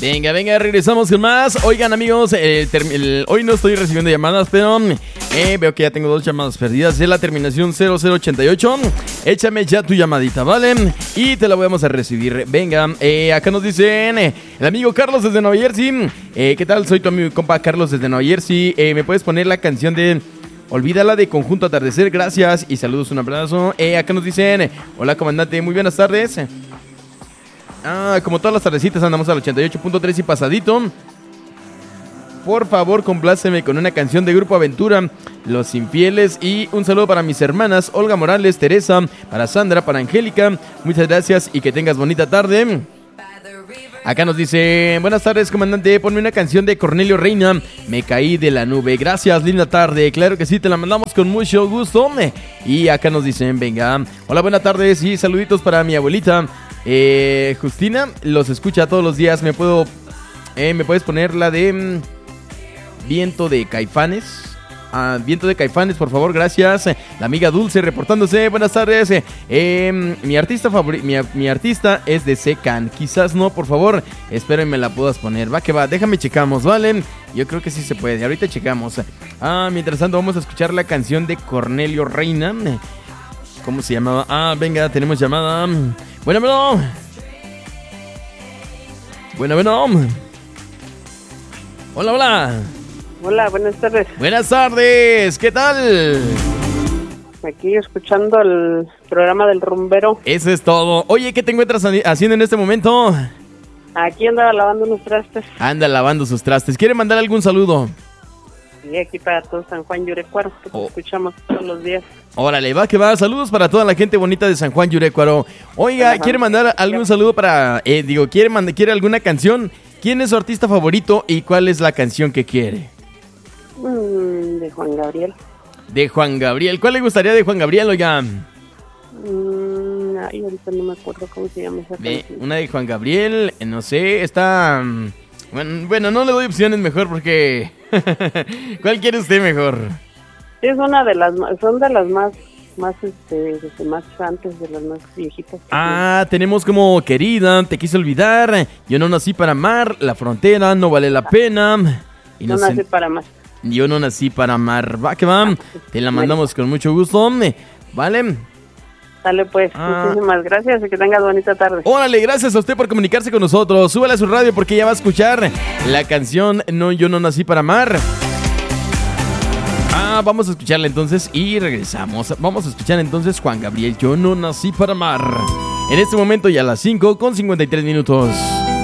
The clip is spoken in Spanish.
Venga, regresamos con más. Oigan, amigos, hoy no estoy recibiendo llamadas, pero veo que ya tengo 2 llamadas perdidas de la terminación 0088. Échame ya tu llamadita, ¿vale? Y te la vamos a recibir. Venga, acá nos dicen el amigo Carlos desde Nueva Jersey. ¿Qué tal? Soy tu amigo y compa Carlos desde Nueva Jersey. ¿Me puedes poner la canción de Olvídala de Conjunto Atardecer? Gracias y saludos, un abrazo. Acá nos dicen, hola comandante, muy buenas tardes. Como todas las tardecitas andamos al 88.3 y pasadito. Por favor, compláceme con una canción de Grupo Aventura, Los Infieles. Y un saludo para mis hermanas Olga Morales, Teresa, para Sandra, para Angélica. Muchas gracias y que tengas bonita tarde. Acá nos dice, buenas tardes comandante, ponme una canción de Cornelio Reina, Me caí de la nube. Gracias, linda tarde. Claro que sí, te la mandamos con mucho gusto. Y acá nos dicen, venga, hola, buenas tardes y saluditos para mi abuelita Justina, los escucha todos los días. ¿Me puedes poner la de Viento de Caifanes? Viento de Caifanes, por favor, gracias. La amiga Dulce reportándose, buenas tardes. Mi artista es de Secan. Quizás no, por favor, espero y me la puedas poner. Va que va, déjame checamos, ¿vale? Yo creo que sí se puede, ahorita checamos. Mientras tanto vamos a escuchar la canción de Cornelio Reina. ¿Cómo se llamaba? Venga, tenemos llamada. Bueno. Hola. Hola, buenas tardes. Buenas tardes, ¿qué tal? Aquí escuchando el programa del rumbero. Eso es todo. Oye, ¿qué te encuentras haciendo en este momento? Aquí andaba lavando unos trastes. Anda lavando sus trastes. ¿Quiere mandar algún saludo? Sí, aquí para todo San Juan Yurecuaro, que te escuchamos todos los días. Órale, va que va. Saludos para toda la gente bonita de San Juan Yurecuaro. Oiga, ¿quiere mandar algún saludo para... ¿quiere alguna canción? ¿Quién es su artista favorito y cuál es la canción que quiere? De Juan Gabriel. De Juan Gabriel. ¿Cuál le gustaría de Juan Gabriel, oiga? Ahorita no me acuerdo cómo se llama esa canción. Una de Juan Gabriel, no sé, está... Bueno, no le doy opciones mejor porque... ¿Cuál quiere usted mejor? Es una de las... Son de las más antes, de las más viejitas. Tenemos como Querida, Te quise olvidar, Yo no nací para amar, La frontera, No vale la pena. No nací para amar. Yo no nací para amar. Va que va, te la mandamos con mucho gusto. ¿Vale? Dale pues, muchísimas gracias y que tengas bonita tarde. Órale, gracias a usted por comunicarse con nosotros. Súbale a su radio porque ya va a escuchar la canción Yo no nací para amar. Vamos a escucharla entonces y regresamos. Vamos a escuchar entonces Juan Gabriel, Yo no nací para amar. En este momento ya a las 5:53.